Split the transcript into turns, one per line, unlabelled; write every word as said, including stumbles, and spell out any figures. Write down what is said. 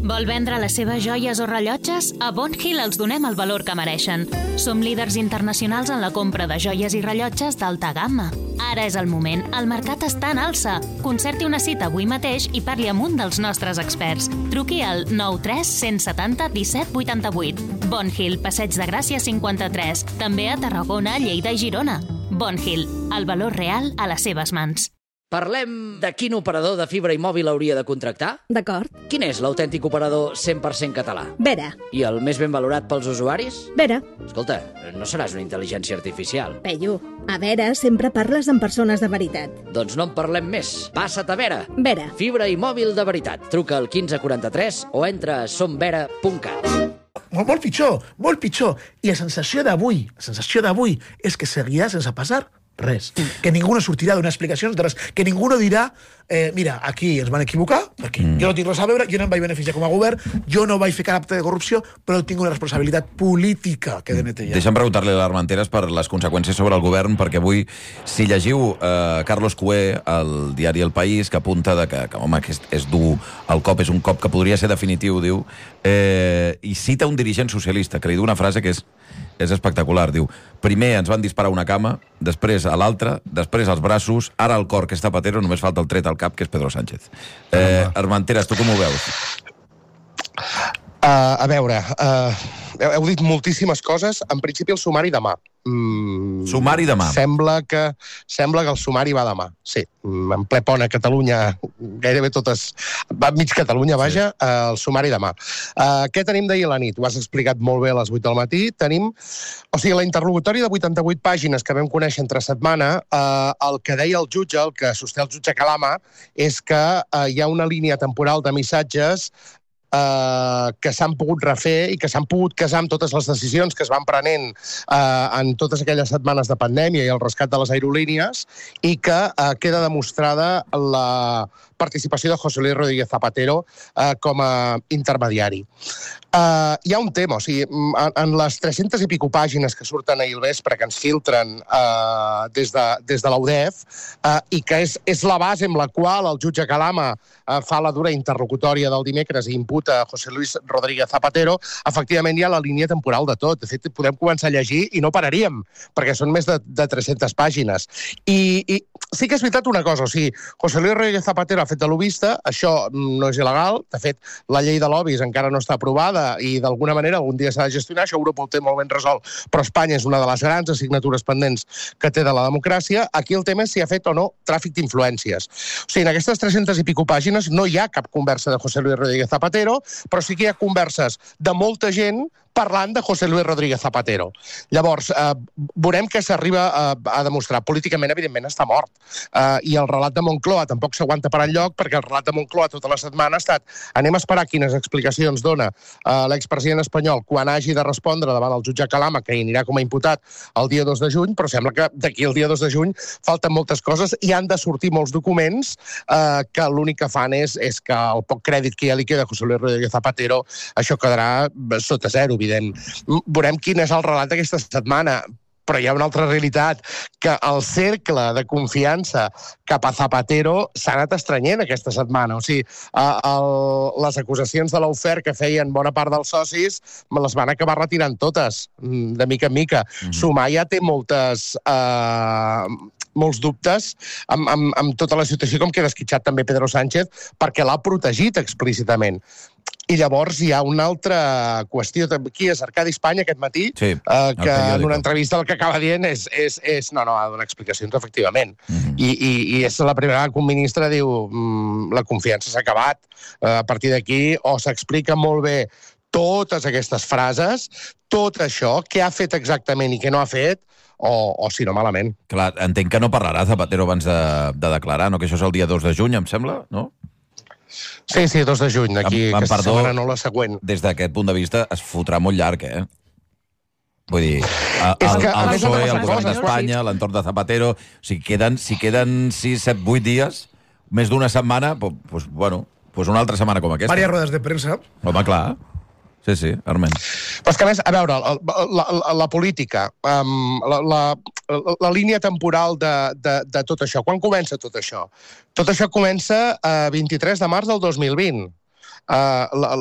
Vol vendre les seves joies o rellotges? A Bon Hill els donem el valor que mereixen. Som líders internacionals en la compra de joies i rellotges d'alta gamma. Ara és el moment, el mercat està en alça. Concerti una cita avui mateix i parli amb un dels nostres experts. Truqui al nou tres cent setanta disset vuitanta-vuit. Bon Hill, Passeig de Gràcia cinquanta-tres. També a Tarragona, Lleida i Girona. Bon Hill, el valor real a les seves mans.
Parlem de quin operador de fibra i mòbil hauria de contractar?
D'acord.
Quin és l'autèntic operador cent per cent català?
Vera.
I el més ben valorat pels usuaris?
Vera.
Escolta, no seràs una intel·ligència artificial.
Peyu, a Vera sempre parles amb persones de veritat.
Doncs no en parlem més. Passa't a Vera.
Vera.
Fibra i mòbil de veritat. Truca al quinze quaranta-tres o entra a somvera punt cat.
Molt, molt pitjor, molt pitjor. I la sensació d'avui, la sensació d'avui és que seguirà sense passar res. Que ningú no sortirà d'una explicació de res. Que ningú no dirà, eh, mira, aquí ens van equivocar, perquè mm. jo no tinc res a veure, jo no em vaig beneficiar com a govern, jo no vaig fer cap acte de corrupció, però tinc una responsabilitat política que he de netejar.
Deixa'm preguntar-li a l'Armenteres per les conseqüències sobre el govern, perquè avui, si llegiu eh, Carlos Cué, al diari El País, que apunta de que, que home, que és, és dur, el cop és un cop que podria ser definitiu, diu, eh, i cita un dirigent socialista, que li diu una frase que és és espectacular, diu, primer ens van disparar una cama, després a l'altra, després als braços, ara al cor, que és Zapatero, només falta el tret al cap, que és Pedro Sánchez. Eh, Armenteres, tu com ho veus?
Uh, a veure, uh, heu, heu dit moltíssimes coses. En principi, el sumari demà. Mm,
sumari demà.
Sembla que, sembla que el sumari va demà. Sí, en ple pont a Catalunya, gairebé totes, mig Catalunya, vaja, sí. uh, el sumari demà. Uh, què tenim d'ahir a la nit? Ho has explicat molt bé a les vuit del matí. Tenim, o sigui, la interlocutòria de vuitanta-vuit pàgines que vam conèixer entre setmana, uh, el que deia el jutge, el que sosté el jutge Calama, és que uh, hi ha una línia temporal de missatges Uh, que s'han pogut refer i que s'han pogut casar amb totes les decisions que es van prenent uh, en totes aquelles setmanes de pandèmia i el rescat de les aerolínies, i que uh, queda demostrada la participació de José Luis Rodríguez Zapatero uh, com a intermediari. Uh, hi ha un tema, o sigui, en, en les tres-centes i pico pàgines que surten ahir al vespre, que ens filtren uh, des de, des de l'U D E F, uh, i que és, és la base amb la qual el jutge Calama uh, fa la dura interlocutòria del dimecres i imputa a José Luis Rodríguez Zapatero, efectivament hi ha la línia temporal de tot. De fet, podem començar a llegir i no pararíem, perquè són més de, de tres-centes pàgines. I, I sí que és veritat una cosa, o sigui, José Luis Rodríguez Zapatero ha fet de lobista, això no és il·legal, de fet, la llei de lobbies encara no està aprovada i d'alguna manera algun dia s'ha de gestionar, això Europa ho té molt ben resolt, però Espanya és una de les grans assignatures pendents que té de la democràcia. Aquí el tema és si ha fet o no tràfic d'influències. O sigui, en aquestes tres-centes i pico pàgines no hi ha cap conversa de José Luis Rodríguez Zapatero, però sí que hi ha converses de molta gent parlant de José Luis Rodríguez Zapatero. Llavors, eh, veurem què s'arriba a, a demostrar. Políticament, evidentment, està mort. Eh, I el relat de Moncloa tampoc s'aguanta per enlloc, perquè el relat de Moncloa tota la setmana ha estat anem a esperar quines explicacions dona eh, l'expresident espanyol quan hagi de respondre davant el jutge Calama, que hi anirà com a imputat el dia dos de juny, però sembla que d'aquí al dia dos de juny falten moltes coses i han de sortir molts documents eh, que l'únic que fan és, és que el poc crèdit que ja li queda a José Luis Rodríguez Zapatero, això quedarà sota zero, evident. Veurem quin és el relat d'aquesta setmana, però hi ha una altra realitat, que el cercle de confiança cap a Zapatero s'ha anat estrenyent aquesta setmana. O sigui, el, les acusacions de l'Aufer que feien bona part dels socis me les van acabar retirant totes, de mica en mica. Mm-hmm. Sumar ja té moltes... Eh, molts dubtes amb, amb, amb tota la situació, com queda esquitxat també Pedro Sánchez, perquè l'ha protegit explícitament. I llavors hi ha una altra qüestió. Qui és Arcadi Espanya aquest matí? Sí, eh, que en una entrevista el que acaba dient és... és, és no, no, ha de donar explicacions, efectivament. Mm-hmm. I, i, I és la primera vegada que un ministre diu mm, la confiança s'ha acabat. Eh, a partir d'aquí, o s'explica molt bé totes aquestes frases, tot això, què ha fet exactament i què no ha fet, o, o si no, malament.
Clar, entenc que no parlarà Zapatero abans de, de declarar, no? Que això és el dia dos de juny, em sembla, no?
Sí, sí, dos de juny, d'aquí aquesta setmana, no la següent.
Des d'aquest punt de vista es fotrà molt llarg, eh? Vull dir, el, el, el P S O E, el govern d'Espanya, l'entorn de Zapatero, o sigui, queden, si queden sis, set, vuit dies, més d'una setmana, doncs, bueno, doncs una altra setmana com aquesta.
Vàries rodes de premsa.
Home, clar. Sí, sí, Arment.
Però és que, a més, a veure, la, la, la política, um, la, la, la, la línia temporal de, de, de tot això, quan comença tot això? Tot això comença a vint-i-tres de març del dos mil vint. Uh, la,